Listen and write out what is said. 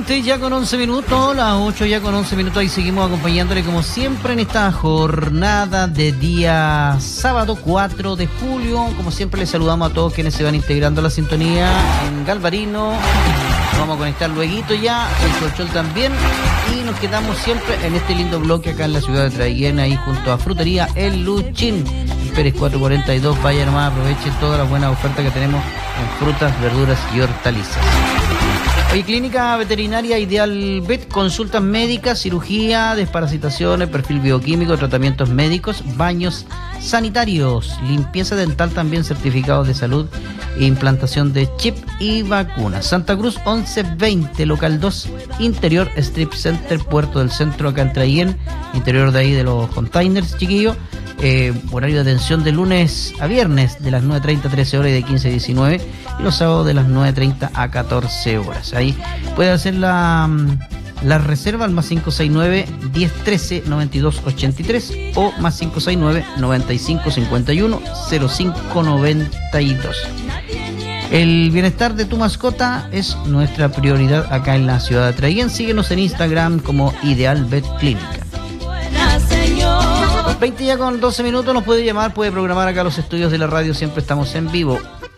7 ya con 11 minutos, las 8 ya con 11 minutos, y seguimos acompañándole como siempre en esta jornada de día sábado 4 de julio. Como siempre, les saludamos a todos quienes se van integrando a la sintonía en Galvarino. Nos vamos a conectar lueguito ya, en Colchol también, y nos quedamos siempre en este lindo bloque acá en la ciudad de Traiguén, ahí junto a Frutería El Luchín, Pérez 442. Vaya nomás, aprovechen todas las buenas ofertas que tenemos en frutas, verduras y hortalizas. Hoy Clínica Veterinaria Ideal Vet, consultas médicas, cirugía, desparasitaciones, perfil bioquímico, tratamientos médicos, baños sanitarios, limpieza dental también, certificados de salud, implantación de chip y vacunas. Santa Cruz 1120, local 2, interior, Strip Center, Puerto del Centro, acá en Traiguén, interior de ahí de los containers, chiquillos. Horario de atención de lunes a viernes de las 9:30 a 13 horas y de 15 a 19, y los sábados de las 9:30 a 14 horas. Ahí puede hacer la reserva al más 569-1013-9283 o más 569-9551-0592. El bienestar de tu mascota es nuestra prioridad acá en la ciudad de Traiguén. Síguenos en Instagram como Ideal Vet Clínica. 20 ya con 12 minutos, nos puede llamar, puede programar acá los estudios de la radio, siempre estamos en vivo.